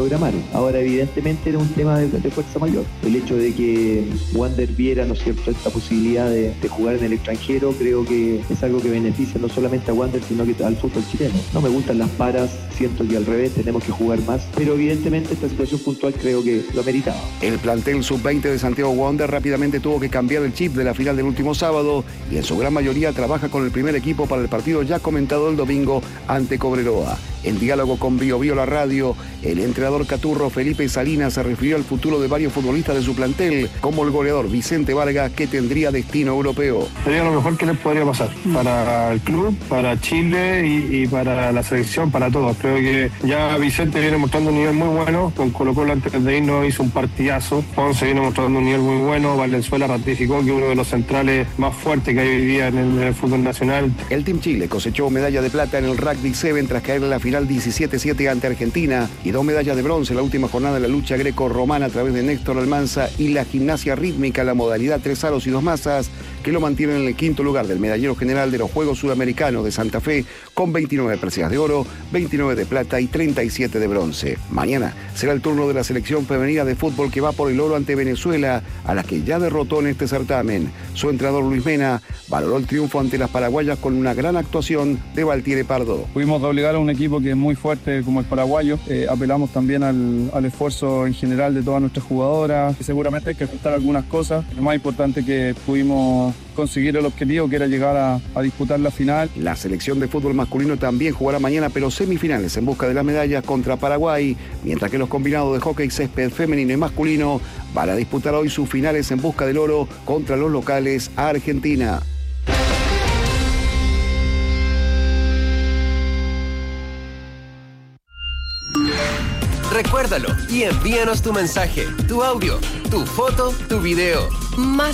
programaron. Ahora, evidentemente era un tema de fuerza mayor. El hecho de que Wander viera, ¿no es cierto?, esta posibilidad de jugar en el extranjero, creo que es algo que beneficia no solamente a Wander, sino que al fútbol chileno. No me gustan las paras, siento que al revés tenemos que jugar más, pero evidentemente esta situación puntual creo que lo meritaba. El plantel sub-20 de Santiago Wander rápidamente tuvo que cambiar el chip de la final del último sábado y en su gran mayoría trabaja con el primer equipo para el partido ya comentado el domingo ante Cobreloa. En diálogo con Bio Bio La Radio, el entrenador caturro Felipe Salinas se refirió al futuro de varios futbolistas de su plantel, como el goleador Vicente Vargas, que tendría destino europeo. Sería lo mejor que les podría pasar para el club, para Chile y para la selección, para todos. Creo que ya Vicente viene mostrando un nivel muy bueno, con Colo-Colo antes de irnos hizo un partidazo, Ponce viene mostrando un nivel muy bueno, Valenzuela ratificó que uno de los centrales más fuertes que hay hoy día en el fútbol nacional. El Team Chile cosechó medalla de plata en el Rugby 7 tras caer en la final 17-7 ante Argentina y 2 medallas de bronce en la última jornada de la lucha greco-romana a través de Néstor Almanza y la gimnasia rítmica, la modalidad 3 aros y 2 masas, que lo mantienen en el quinto lugar del medallero general de los Juegos Sudamericanos de Santa Fe con 29 preseas de oro, 29 de plata y 37 de bronce. Mañana será el turno de la selección femenina de fútbol que va por el oro ante Venezuela, a la que ya derrotó en este certamen. Su entrenador Luis Mena valoró el triunfo ante las paraguayas con una gran actuación de Valtiere Pardo. Pudimos doblegar a un equipo que es muy fuerte como el paraguayo. Apelamos también al esfuerzo en general de todas nuestras jugadoras. Seguramente hay que ajustar algunas cosas. Lo más importante es que pudimos conseguir el objetivo, que era llegar a disputar la final. La selección de fútbol masculino también jugará mañana, pero semifinales en busca de las medallas contra Paraguay, mientras que los combinados de hockey césped femenino y masculino van a disputar hoy sus finales en busca del oro contra los locales a Argentina. Recuérdalo y envíanos tu mensaje, tu audio, tu foto, tu video. Más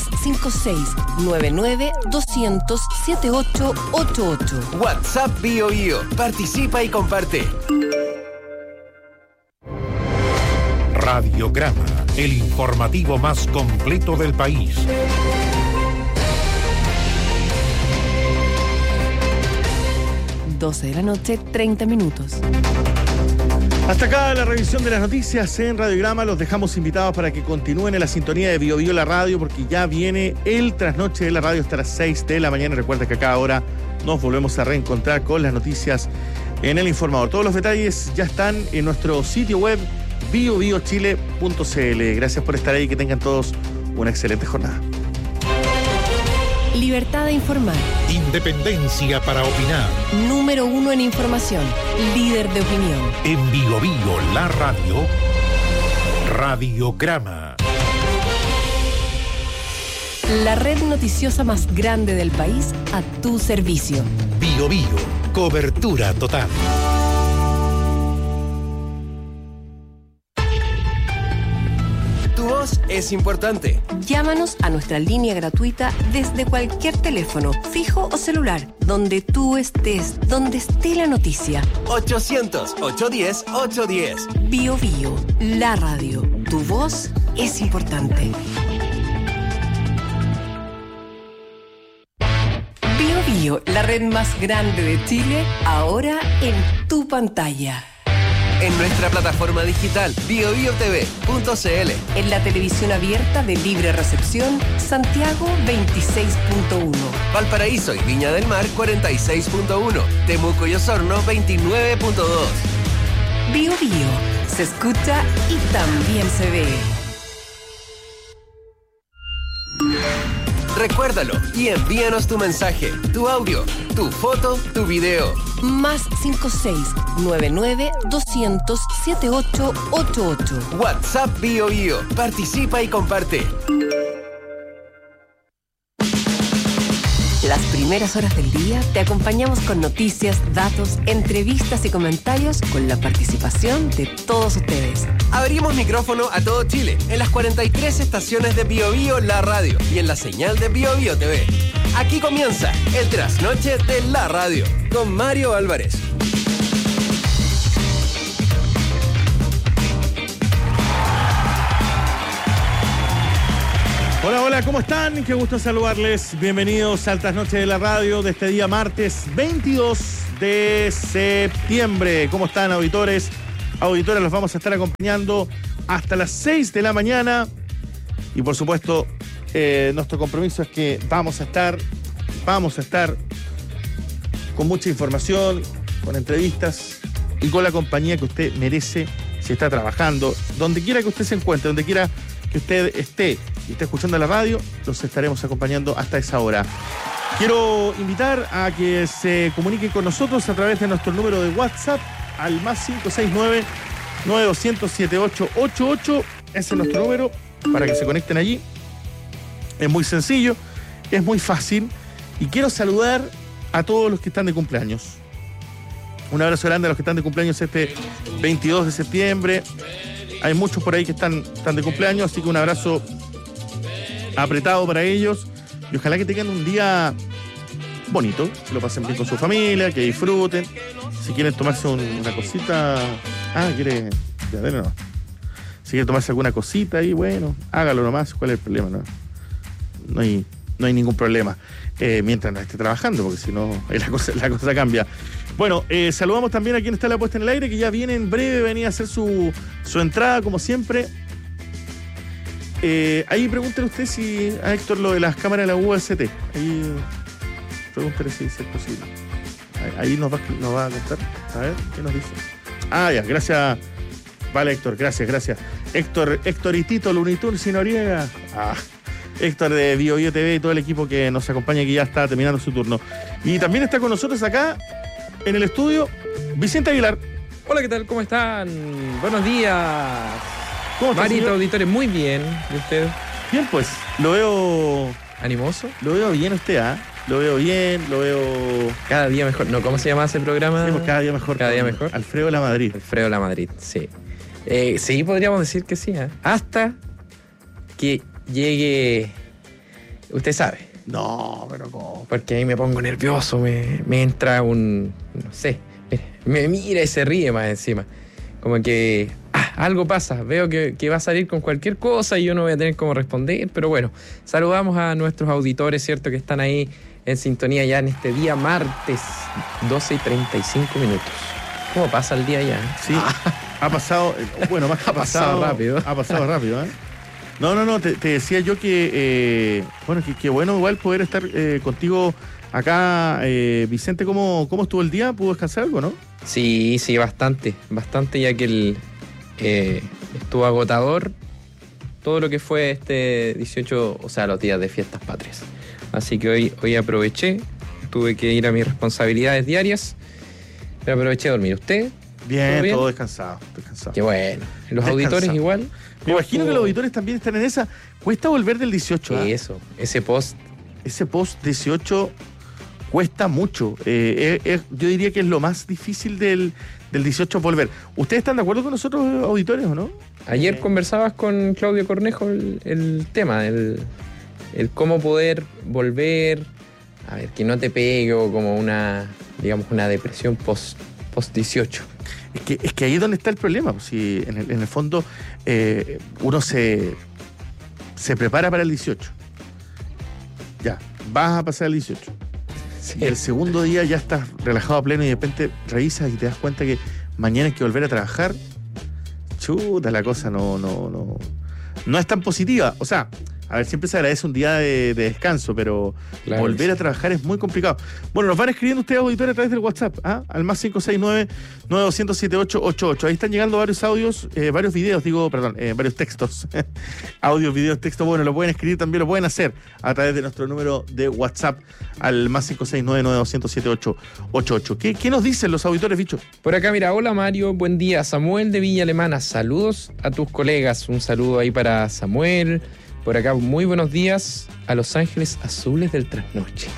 56-99-200-7888. WhatsApp Bio Bio. Participa y comparte. Radiograma, el informativo más completo del país. Doce de la noche, 30 minutos. Hasta acá la revisión de las noticias en Radiograma. Los dejamos invitados para que continúen en la sintonía de Bio Bio La Radio, porque ya viene el trasnoche de la radio hasta las 6 de la mañana. Recuerda que a cada hora nos volvemos a reencontrar con las noticias en El Informador. Todos los detalles ya están en nuestro sitio web biobiochile.cl. Gracias por estar ahí y que tengan todos una excelente jornada. Libertad de informar. Independencia para opinar. Número 1 en información. Líder de opinión. En Bio Bio La Radio. Radiograma. La red noticiosa más grande del país a tu servicio. Bio Bio. Cobertura total. Tu voz es importante. Llámanos a nuestra línea gratuita desde cualquier teléfono, fijo o celular, donde tú estés, donde esté la noticia. 800-810-810. Bio Bio, la radio. Tu voz es importante. Bio Bio, la red más grande de Chile, ahora en tu pantalla. En nuestra plataforma digital biobiotv.cl. En la televisión abierta de libre recepción, Santiago 26.1. Valparaíso y Viña del Mar 46.1. Temuco y Osorno 29.2. Bio Bio, se escucha y también se ve. Recuérdalo y envíanos tu mensaje, tu audio, tu foto, tu video. Más 56-99-200-7888. WhatsApp Bio Bio. Participa y comparte. Las primeras horas del día te acompañamos con noticias, datos, entrevistas y comentarios con la participación de todos ustedes. Abrimos micrófono a todo Chile en las 43 estaciones de Bio Bio La Radio y en la señal de Bio Bio TV. Aquí comienza el trasnoche de la radio con Mario Álvarez. Hola, hola, ¿cómo están? Qué gusto saludarles. Bienvenidos al trasnoche de la radio de este día martes 22 de septiembre. ¿Cómo están, auditores auditores, los vamos a estar acompañando hasta las 6 de la mañana. Y por supuesto, nuestro compromiso es que vamos a estar con mucha información, con entrevistas y con la compañía que usted merece si está trabajando. Donde quiera que usted se encuentre, donde quiera que usted esté y esté escuchando la radio, los estaremos acompañando hasta esa hora. Quiero invitar a que se comuniquen con nosotros a través de nuestro número de WhatsApp al más 569-9200-7888. Ese es nuestro número para que se conecten allí. Es muy sencillo, es muy fácil. Y quiero saludar a todos los que están de cumpleaños. Un abrazo grande a los que están de cumpleaños este 22 de septiembre. Hay muchos por ahí que están de cumpleaños, así que un abrazo apretado para ellos. Y ojalá que tengan un día bonito, que lo pasen bien con su familia, que disfruten. Si quieren tomarse una cosita... ¿quiere? Ya, no. Si quiere tomarse alguna cosita ahí, bueno, hágalo nomás. ¿Cuál es el problema? No hay ningún problema. Mientras no esté trabajando, porque si no, la cosa cambia. Bueno, saludamos también a quien está la puesta en el aire, que ya viene en breve, venía a hacer su entrada, como siempre. Ahí pregúntele usted si a Héctor lo de las cámaras de la UST. Ahí pregúntele si es posible. Ahí nos va a contar. A ver, ¿qué nos dice? Ya, gracias. Vale, Héctor, gracias. Héctor y Tito, Lunitún, Sinoriega. Héctor de BioBio TV y todo el equipo que nos acompaña, que ya está terminando su turno. Y también está con nosotros acá en el estudio Vicente Aguilar. Hola, ¿qué tal? ¿Cómo están? Buenos días. ¿Cómo está, Marito, señor? auditores, muy bien. ¿Y usted? Bien, pues, lo veo... ¿Animoso? Lo veo bien usted, Lo veo bien, lo veo... Cada día mejor. No, ¿cómo se llama ese programa? Sí, pues, cada día mejor. Cada día mejor. Alfredo La Madrid. Alfredo La Madrid, sí. Sí, podríamos decir que sí, Hasta que llegue... Usted sabe. No, pero ¿cómo? Porque ahí me pongo nervioso, me entra un... No sé. Me mira y se ríe más encima. Como que... algo pasa. Veo que va a salir con cualquier cosa y yo no voy a tener cómo responder. Pero bueno, saludamos a nuestros auditores, ¿cierto? Que están ahí en sintonía ya en este día martes, 12:35. ¿Cómo pasa el día ya? Sí, ha pasado... Bueno, más que ha pasado rápido. Ha pasado rápido, No, te decía yo que... que bueno igual poder estar contigo acá. Vicente, ¿cómo estuvo el día? ¿Pudo descansar algo, no? Sí, bastante, ya que estuvo agotador todo lo que fue este 18, o sea, los días de fiestas patrias. Así que hoy aproveché, tuve que ir a mis responsabilidades diarias, pero aproveché a dormir. ¿Usted? Bien, todo descansado. Qué bueno. ¿Los auditores igual? Me imagino que los auditores también están en esa. Cuesta volver del 18, Eso, ese post 18 cuesta mucho. Yo diría que es lo más difícil del 18 volver. ¿Ustedes están de acuerdo con nosotros, auditores, o no? Ayer conversabas con Claudio Cornejo el tema, el cómo poder volver, a ver, que no te pegue o como una depresión post 18. Es que ahí es donde está el problema. Pues, si en el fondo uno se prepara para el 18. Ya, vas a pasar el 18. Sí. Y el segundo día ya estás relajado a pleno y de repente revisas y te das cuenta que mañana hay que volver a trabajar. Chuta, la cosa no es tan positiva. O sea, a ver, siempre se agradece un día de descanso, pero claro, volver a trabajar es muy complicado. Bueno, nos van escribiendo ustedes, auditores, a través del WhatsApp, al más 569-9200-7888. Ahí están llegando varios audios, varios videos, varios textos. Audios, videos, textos. Bueno, lo pueden escribir también, lo pueden hacer a través de nuestro número de WhatsApp al más 569-9200-7888. ¿Qué nos dicen los auditores, bicho? Por acá, mira, hola Mario, buen día. Samuel de Villa Alemana, saludos a tus colegas. Un saludo ahí para Samuel. Por acá, muy buenos días a Los Ángeles Azules del Trasnoche.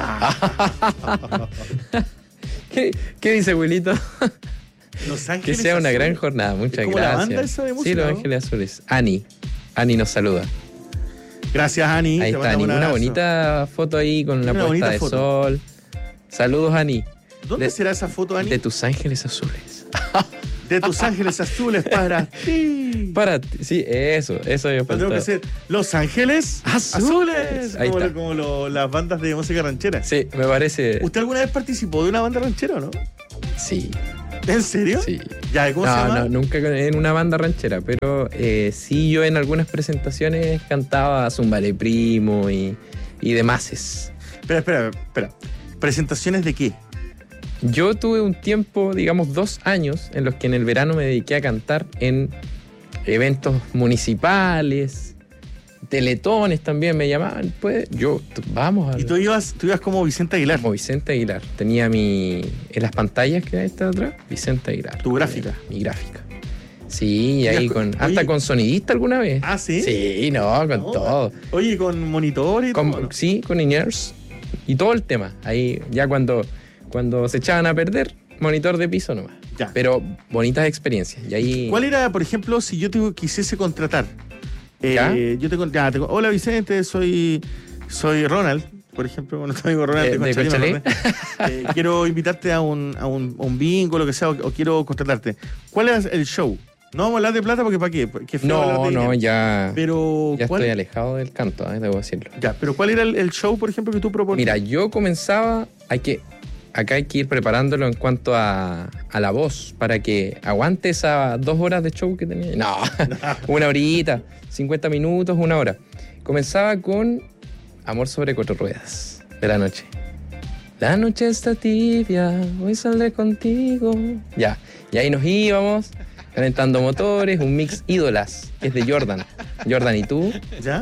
¿Qué dice, Wilito? Los Ángeles que sea una Azules. gran jornada, muchas ¿Es como gracias. la banda esa de música, sí, Los ¿no? Ángeles Azules. Ani nos saluda. Gracias, Ani. Ahí está Ani, una bonita foto ahí con la puesta de sol. Saludos, Ani. ¿Dónde será esa foto, Ani? De Tus Ángeles Azules. De Tus Ángeles Azules para ti. Para ti, sí, eso yo Tengo que ser Los Ángeles Azules. Ahí está. Como las bandas de música ranchera. Sí, me parece. ¿Usted alguna vez participó de una banda ranchera o no? Sí. ¿En serio? Sí. Ya, ¿cómo se llama? No, nunca en una banda ranchera, pero sí yo en algunas presentaciones cantaba Zumbale Primo y demás. Espera. ¿Presentaciones de qué? Yo tuve un tiempo, digamos 2 años, en los que en el verano me dediqué a cantar en eventos municipales, teletones también me llamaban. Pues vamos a... ¿Y tú ibas como Vicente Aguilar? Como Vicente Aguilar. Tenía en las pantallas que hay esta atrás, Vicente Aguilar. ¿Tu gráfica? Mi gráfica. Sí, y ahí hasta con sonidista alguna vez. ¿Ah, sí? Sí, con todo. Oye, ¿con monitor y todo, ¿no? Sí, con in-ears y todo el tema. Ahí ya cuando se echaban a perder, monitor de piso nomás. Ya. Pero bonitas experiencias. Y ahí... ¿Cuál era, por ejemplo, si yo te quisiese contratar? ¿Ya? Hola Vicente, soy Ronald, por ejemplo, nuestro amigo Ronald de Conchalí. Quiero invitarte a un bingo, lo que sea, o quiero contratarte. ¿Cuál es el show? No vamos a hablar de plata porque ¿para qué? Qué feo hablar de dinero. Ya. Pero ya estoy alejado del canto, debo decirlo. Ya, pero ¿cuál era el show, por ejemplo, que tú proponías? Mira, yo comenzaba, acá hay que ir preparándolo en cuanto a la voz, para que aguante esas 2 horas de show que tenía. No, 1 horita, 50 minutos, 1 hora. Comenzaba con Amor sobre 4 ruedas de la noche. La noche está tibia, hoy saldré contigo. Ya, y ahí nos íbamos, calentando motores, un mix ídolas, que es de Jordan. Jordan y tú. ¿Ya?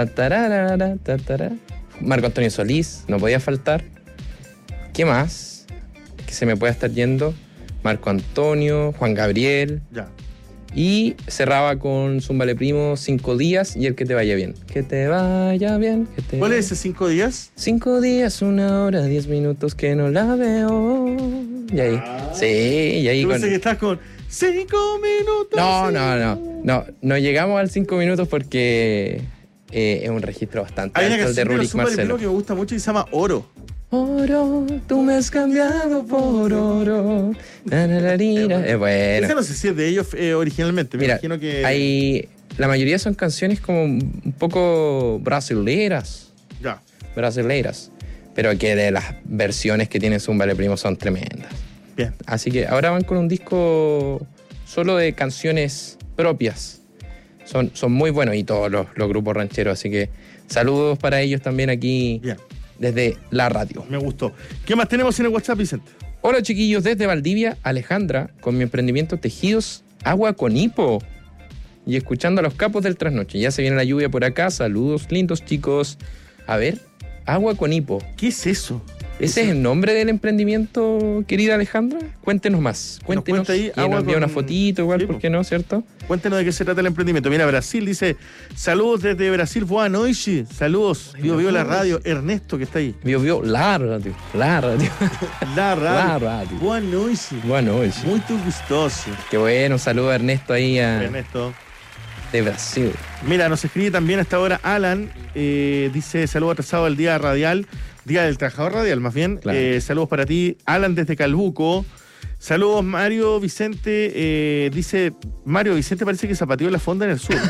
Marco Antonio Solís, no podía faltar. ¿Qué más? Que se me pueda estar yendo. Marco Antonio, Juan Gabriel. Ya. Y cerraba con Zumbale Primo, 5 días y el que te vaya bien. Que te vaya bien. ¿Cuál es ese 5 días? 5 días, 1 hora, 10 minutos que no la veo. Y ahí. Sí, y ahí. Yo pensé que estás con 5 minutos. No llegamos al 5 minutos porque es un registro bastante alto. Hay una el de canción Rurik de Marcelo. que me gusta mucho y se llama Oro. Oro, tú me has cambiado por oro. Es bueno. Esa no sé si es de ellos originalmente. Mira, imagino que la mayoría son canciones como un poco brasileiras. Ya. Brasileiras. Pero que de las versiones que tiene Zumbale Primo son tremendas. Bien. Así que ahora van con un disco solo de canciones propias. Son muy buenos y todos los grupos rancheros. Así que saludos para ellos también aquí. Bien. Desde la radio. Me gustó. ¿Qué más tenemos en el WhatsApp, Vicente? Hola chiquillos, desde Valdivia, Alejandra, con mi emprendimiento Tejidos Agua con Hipo. Y escuchando a los capos del trasnoche. Ya se viene la lluvia por acá. Saludos lindos chicos. A ver, Agua con Hipo. ¿Qué es eso? ¿Ese es el nombre del emprendimiento, querida Alejandra? Cuéntenos más. Cuéntenos. Ahí, y nos envía una fotito igual, sí, ¿por qué no, cierto? Cuéntenos de qué se trata el emprendimiento. Mira, Brasil dice, saludos desde Brasil, boa noite. Saludos, Bio la radio. Ernesto, que está ahí. Bio la radio. La radio. La radio. La radio. Boa noite. Boa noite. Muy gustoso. Qué bueno, saludo a Ernesto ahí Ernesto. De Brasil. Mira, nos escribe también hasta ahora Alan, dice, saludo atrasado al día radial, día del trabajador radial, más bien. Claro. Saludos para ti, Alan desde Calbuco. Saludos, Mario Vicente. Dice, Mario Vicente parece que zapateó la fonda en el sur.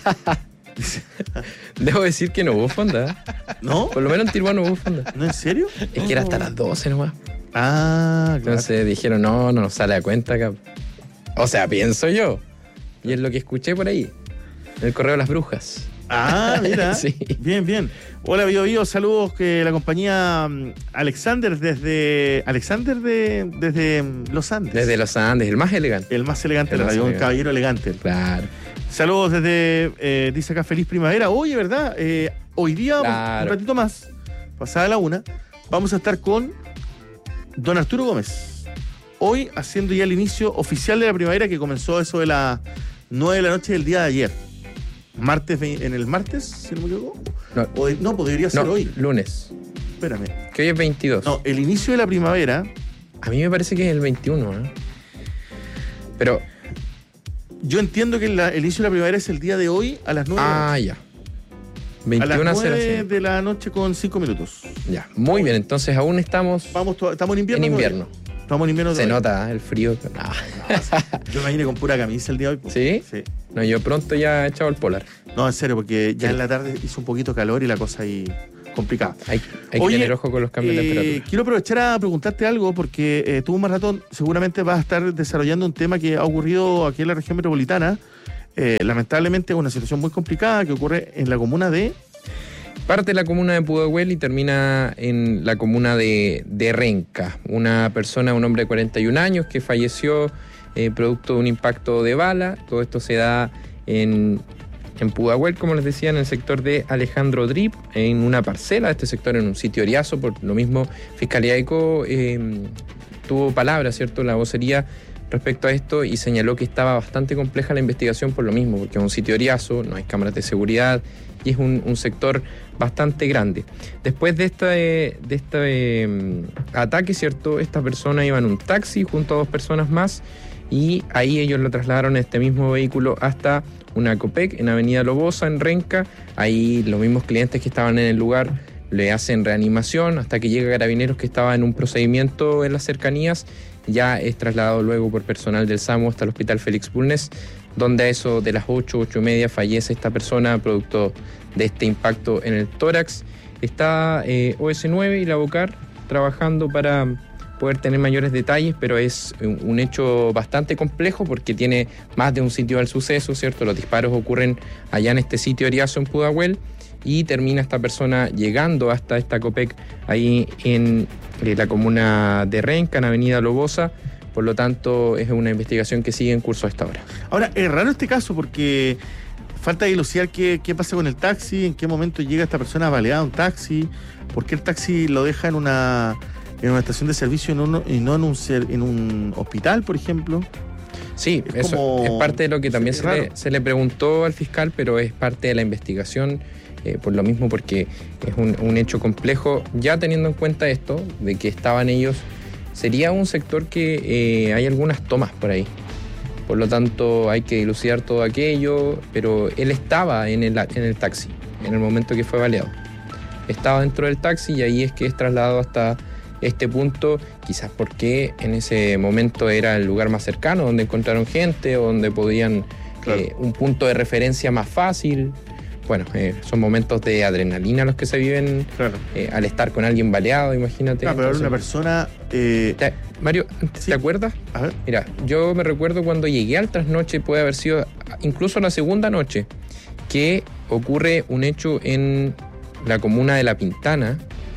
Debo decir que no hubo fonda. ¿No? Por lo menos en Tijuana no hubo fonda. ¿No, en serio? Es que era hasta las 12 nomás. Ah, claro. Entonces dijeron, no nos sale a cuenta acá. O sea, pienso yo. Y es lo que escuché por ahí. En el Correo de las Brujas. Ah, mira. Sí. Bien, bien. Hola, Bio, saludos que la compañía Alexander desde Los Andes. Desde Los Andes, el más elegante. El más elegante de la radio, un caballero elegante. Claro. Saludos desde, dice acá, feliz primavera. Oye, ¿verdad? Hoy día, claro, un ratito más, pasada la 1, vamos a estar con don Arturo Gómez. Hoy haciendo ya el inicio oficial de la primavera que comenzó eso de las 9 de la noche del día de ayer. En el martes, si no me equivoco. No, podría ser hoy. Lunes. Espérame. Que hoy es 22. No, el inicio de la primavera. A mí me parece que es el 21, ¿eh? Pero yo entiendo que el inicio de la primavera es el día de hoy a las 9 de la noche. Ah, ya. 21 a las 9 de la noche con 5 minutos. Ya, muy bien. Entonces aún estamos en invierno. En invierno. Estamos en invierno. Se nota el frío. No. Yo me vine con pura camisa el día de hoy. ¿Sí? Sí. No, yo pronto ya he echado el polar. No, en serio, porque ya en la tarde hizo un poquito calor y la cosa ahí complicada. Hay que tener ojo con los cambios de temperatura. Quiero aprovechar a preguntarte algo, porque tú, Maratón, seguramente vas a estar desarrollando un tema que ha ocurrido aquí en la región metropolitana. Lamentablemente es una situación muy complicada que ocurre en la comuna de... Parte de la comuna de Pudahuel y termina en la comuna de Renca. Una persona, un hombre de 41 años que falleció producto de un impacto de bala. Todo esto se da en Pudahuel, como les decía, en el sector de Alejandro Drip, en una parcela de este sector, en un sitio Oriazo. Por lo mismo, Fiscalía ECO tuvo palabras, ¿cierto?, la vocería respecto a esto, y señaló que estaba bastante compleja la investigación por lo mismo, porque es un sitio Oriazo, no hay cámaras de seguridad y es un sector bastante grande. Después de este ataque, ¿cierto?, esta persona iba en un taxi junto a 2 personas más, y ahí ellos lo trasladaron en este mismo vehículo hasta una Copec en Avenida Lobosa, en Renca. Ahí los mismos clientes que estaban en el lugar le hacen reanimación hasta que llega Carabineros, que estaba en un procedimiento en las cercanías. Ya es trasladado luego por personal del SAMU hasta el Hospital Félix Bulnes, donde a eso de las 8:30 fallece esta persona producto de este impacto en el tórax. Está OS9 y la BOCAR trabajando para poder tener mayores detalles, pero es un hecho bastante complejo porque tiene más de un sitio del suceso, ¿cierto? Los disparos ocurren allá en este sitio Oriazo, en Pudahuel, y termina esta persona llegando hasta esta Copec ahí en la comuna de Renca, en Avenida Lobosa. Por lo tanto, es una investigación que sigue en curso a esta hora. Ahora, es raro este caso porque falta dilucidar qué pasa con el taxi, en qué momento llega esta persona baleada a un taxi, por qué el taxi lo deja en una estación de servicio y no en un hospital, por ejemplo. Sí, eso es parte de lo que también se le preguntó al fiscal, pero es parte de la investigación, por lo mismo, porque es un hecho complejo, ya teniendo en cuenta esto, de que estaban ellos, sería un sector que hay algunas tomas por ahí. Por lo tanto, hay que dilucidar todo aquello, pero él estaba en el taxi, en el momento que fue baleado. Estaba dentro del taxi y ahí es que es trasladado hasta este punto, quizás porque en ese momento era el lugar más cercano, donde encontraron gente, o donde podían, un punto de referencia más fácil. Bueno, son momentos de adrenalina los que se viven al estar con alguien baleado, imagínate. Pero entonces, una persona... Mario, ¿te acuerdas? A ver. Mira, yo me recuerdo cuando llegué al trasnoche, puede haber sido incluso la segunda noche, que ocurre un hecho en la comuna de La Pintana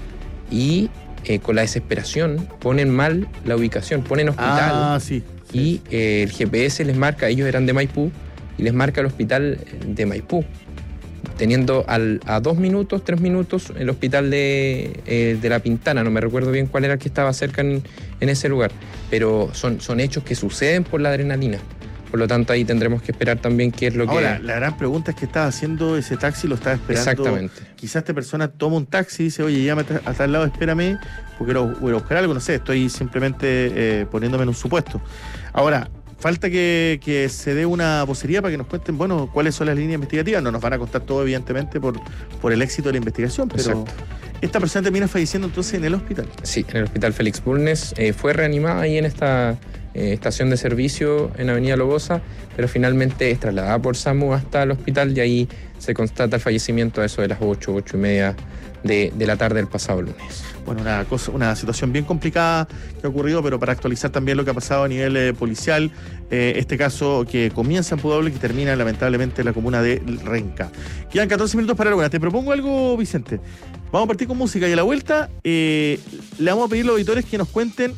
y con la desesperación ponen mal la ubicación, ponen hospital y el GPS les marca, ellos eran de Maipú, y les marca el hospital de Maipú, teniendo a 2 minutos, 3 minutos el hospital de La Pintana. No me recuerdo bien cuál era el que estaba cerca en ese lugar, pero son hechos que suceden por la adrenalina. Por lo tanto, ahí tendremos que esperar también qué es lo Ahora, la gran pregunta es qué estaba haciendo ese taxi, lo estaba esperando. Exactamente. Quizás esta persona toma un taxi y dice, oye, llámate a tal lado, espérame, porque voy a buscar algo, no sé, estoy simplemente poniéndome en un supuesto. Ahora, falta que se dé una vocería para que nos cuenten, bueno, cuáles son las líneas investigativas. No nos van a contar todo, evidentemente, por el éxito de la investigación, pero... Exacto. Esta persona termina falleciendo entonces en el hospital. Sí, en el Hospital Félix Bulnes. Fue reanimada ahí en esta estación de servicio en Avenida Lobosa, pero finalmente es trasladada por SAMU hasta el hospital y ahí se constata el fallecimiento a eso de las 8:30 de la tarde del pasado lunes. Bueno, una situación bien complicada que ha ocurrido, pero para actualizar también lo que ha pasado a nivel policial, este caso que comienza en Pudahuel y que termina lamentablemente en la comuna de Renca. Quedan 14 minutos para la hora. Te propongo algo, Vicente. Vamos a partir con música y a la vuelta le vamos a pedir a los auditores que nos cuenten,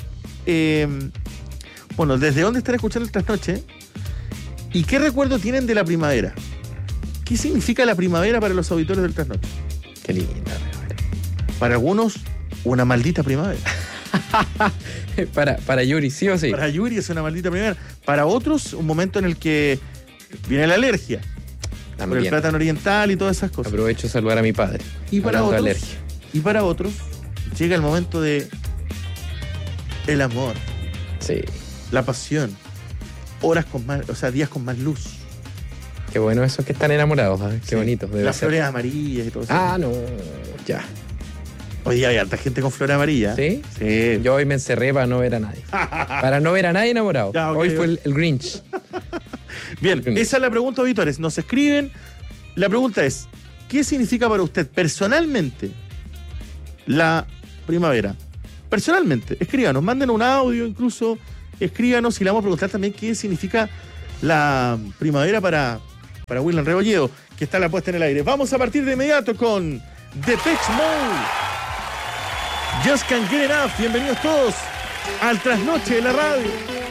bueno, desde dónde están escuchando el Trasnoche y qué recuerdo tienen de la primavera. ¿Qué significa la primavera para los auditores del Trasnoche? Qué linda. Para algunos, una maldita primavera. para Yuri, sí o sí. Para Yuri es una maldita primavera. Para otros, un momento en el que viene la alergia. También. Por el plátano oriental y todas esas cosas. Aprovecho de saludar a mi padre. Y para otros, llega el momento de el amor. Sí. La pasión. Días con más luz. Qué bueno esos que están enamorados, ¿eh? Qué bonito. Las flores amarillas y todo eso. Ah, no, ya. Hoy día hay harta gente con flores amarillas. ¿Sí? Sí. Yo hoy me encerré para no ver a nadie. Para no ver a nadie enamorado. Ya, okay, hoy fue el Grinch. Bien, esa es la pregunta, auditores. Nos escriben. La pregunta es, ¿qué significa para usted personalmente la primavera? Personalmente, escríbanos, manden un audio, incluso escríbanos y le vamos a preguntar también qué significa la primavera para William Rebolledo, que está la puesta en el aire. Vamos a partir de inmediato con Depeche Mode. Just Can't Get Enough. Bienvenidos todos al trasnoche de la radio.